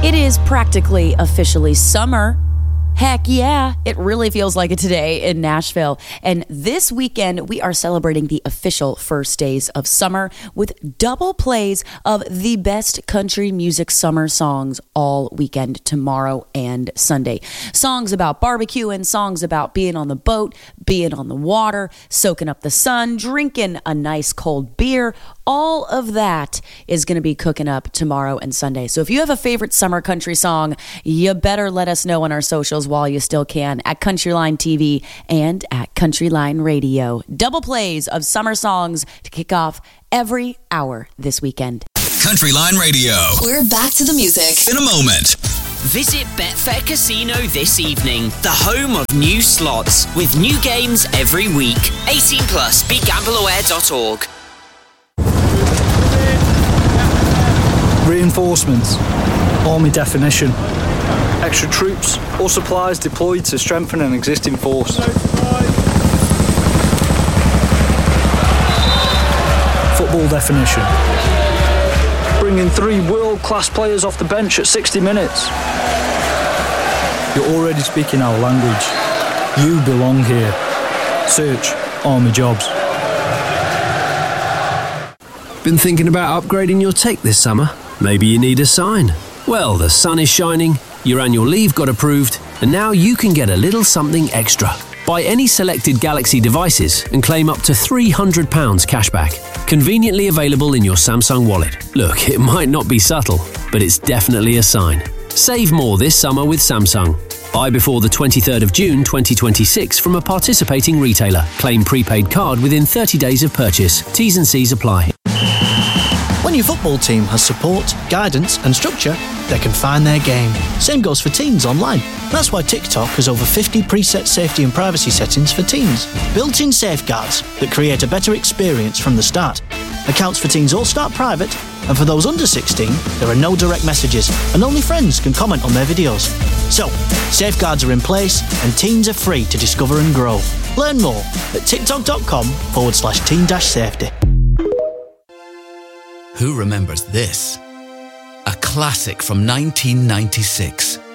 It is practically officially summer. Heck yeah, it really feels like it today in Nashville. And this weekend, we are celebrating the official first days of summer with double plays of the best country music summer songs all weekend, tomorrow and Sunday. Songs about barbecuing, songs about being on the boat, being on the water, soaking up the sun, drinking a nice cold beer. All of that is going to be cooking up tomorrow and Sunday. So if you have a favorite summer country song, you better let us know on our socials while you still can, at Countryline TV and at Countryline Radio. Double plays of summer songs to kick off every hour this weekend. Countryline Radio. We're back to the music In a moment. Visit Betfair Casino this evening, the home of new slots, with new games every week. 18 plus, begambleaware.org. Reinforcements, Army definition, extra troops or supplies deployed to strengthen an existing force. Football definition, bringing 3 world-class players off the bench at 60 minutes. You're already speaking our language. You belong here. Search Army Jobs. Been thinking about upgrading your tech this summer? Maybe you need a sign. Well, the sun is shining, your annual leave got approved, and now you can get a little something extra. Buy any selected Galaxy devices and claim up to £300 cashback. Conveniently available in your Samsung wallet. Look, it might not be subtle, but it's definitely a sign. Save more this summer with Samsung. Buy before the 23rd of June 2026 from a participating retailer. Claim prepaid card within 30 days of purchase. T's and C's apply. When your football team has support, guidance and structure, they can find their game. Same goes for teens online. That's why TikTok has over 50 preset safety and privacy settings for teens. Built-in safeguards that create a better experience from the start. Accounts for teens all start private, and for those under 16, there are no direct messages, and only friends can comment on their videos. So, safeguards are in place, and teens are free to discover and grow. Learn more at tiktok.com/teen-safety. Who remembers this? A classic from 1996.